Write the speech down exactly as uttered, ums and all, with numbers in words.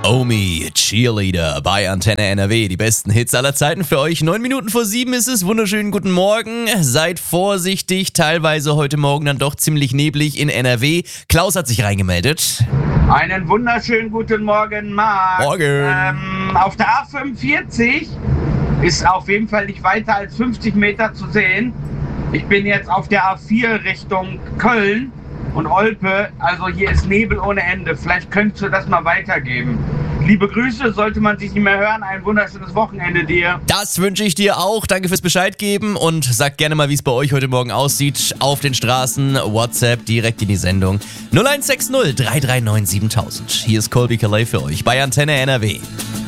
Omi, Cheerleader bei Antenne N R W. Die besten Hits aller Zeiten für euch. Neun Minuten vor sieben ist es. Wunderschönen guten Morgen. Seid vorsichtig. Teilweise heute Morgen dann doch ziemlich neblig in N R W. Klaus hat sich reingemeldet. Einen wunderschönen guten Morgen, Marc. Morgen. Ähm, auf der A fünfundvierzig ist auf jeden Fall nicht weiter als fünfzig Meter zu sehen. Ich bin jetzt auf der A vier Richtung Köln und Olpe, also hier ist Nebel ohne Ende. Vielleicht könntest du das mal weitergeben. Liebe Grüße, sollte man sich nicht mehr hören. Ein wunderschönes Wochenende dir. Das wünsche ich dir auch. Danke fürs Bescheid geben und sagt gerne mal, wie es bei euch heute Morgen aussieht. Auf den Straßen, WhatsApp, direkt in die Sendung. null eins sechs null drei drei neun siebentausend. Hier ist Colby Calais für euch bei Antenne N R W.